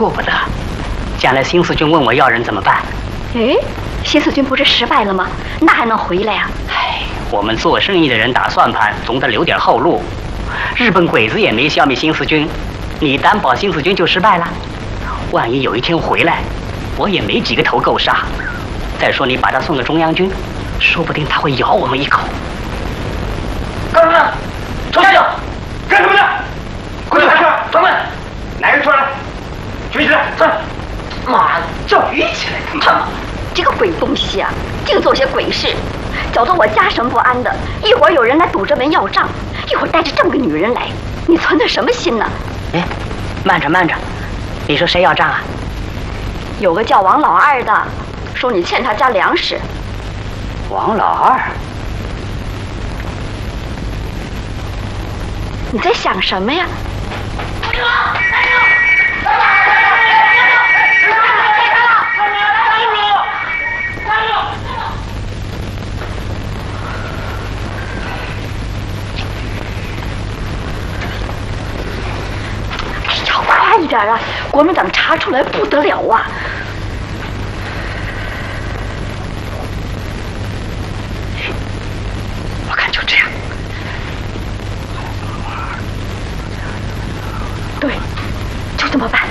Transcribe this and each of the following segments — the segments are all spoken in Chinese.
说不得。将来新四军问我要人怎么办？ 哎，新四军不是失败了吗？那还能回来呀？ 哎，我们做生意的人打算盘总得留点后路。日本鬼子也没消灭新四军，你担保新四军就失败了？万一有一天回来，我也没几个头够杀。再说你把他送给中央军，说不定他会咬我们一口。 干什么呢？臭家伙，干什么呢？快点看，同志们，哪个出来？举起来，站！妈，叫举起来！他妈， 这个鬼东西啊，净做些鬼事，搅得我家神不安的。一会儿有人来堵着门要账，一会儿带着这么个女人来，你存的什么心呢？ 哎，慢着慢着，你说谁要账啊？ 有个叫王老二的，说你欠他家粮食。 王老二？ 你在想什么呀？快一点啊！国民党查出来不得了啊！ 我看就这样。 对，就这么办。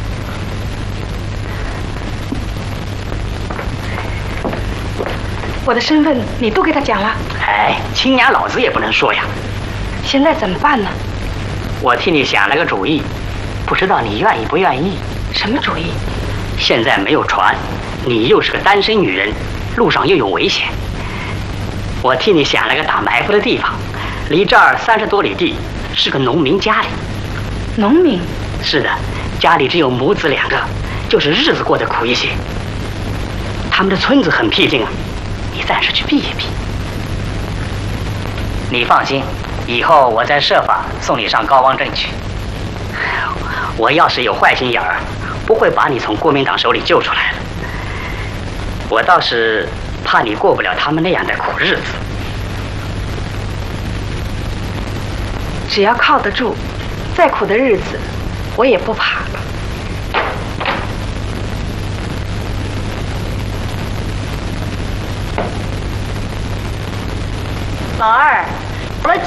我的身份你都给他讲了？ 哎，亲娘老子也不能说呀。 现在怎么办呢？ 我替你想了个主意，不知道你愿意不愿意？ 什么主意？ 现在没有船，你又是个单身女人，路上又有危险。我替你想了个打埋伏的地方，离这儿30多里地，是个农民家里。 农民？ 是的，家里只有母子2个，就是日子过得苦一些。他们的村子很僻静啊，你暂时去避一避。你放心，以后我再设法送你上高汪镇去。我要是有坏心眼儿，不会把你从国民党手里救出来了。我倒是怕你过不了他们那样的苦日子。 只要靠得住，再苦的日子我也不怕。 老二，